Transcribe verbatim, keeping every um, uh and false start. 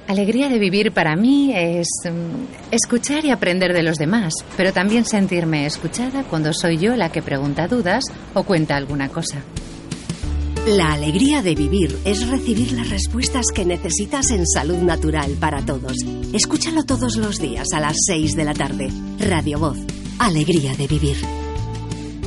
Alegría de vivir para mí es um, escuchar y aprender de los demás, pero también sentirme escuchada cuando soy yo la que pregunta dudas o cuenta alguna cosa. La alegría de vivir es recibir las respuestas que necesitas en Salud Natural para todos. Escúchalo todos los días a las seis de la tarde. Radio Voz. Alegría de vivir.